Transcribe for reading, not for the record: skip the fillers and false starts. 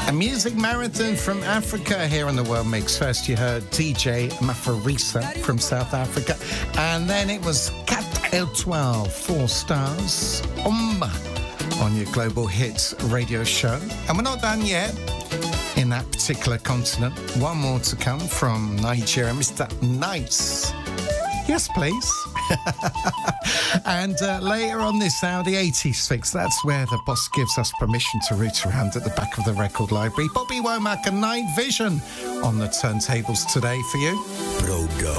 A music marathon from Africa here on the World Mix. First you heard DJ Maphorisa from South Africa, and then it was Cat Étoile, 4 stars, Omba, on your Global Hits radio show. And we're not done yet in that particular continent. One more to come from Nigeria, Mr. Nice. Yes, please. And later on this hour, the 80s fix. That's where the boss gives us permission to root around at the back of the record library. Bobby Womack and Night Vision on the turntables today for you.